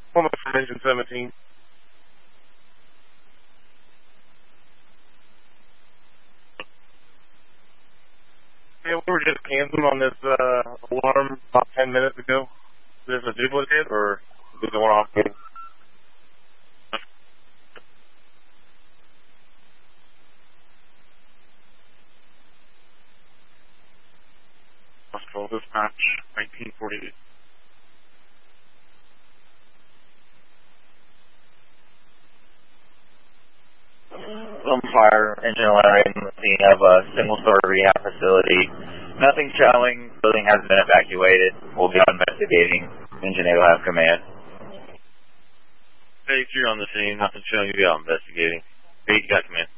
Almost engine 17. Yeah, we were just canceling on this alarm about 10 minutes ago. Is this a duplicate, or is it one off? Hospital dispatch, 1948. Fire engine alarm scene of a single-story rehab facility. Nothing showing. Building has been evacuated. We'll be investigating. Engine 8 will have command. Hey, you're on the scene. Nothing showing. You be out investigating. 8 got command.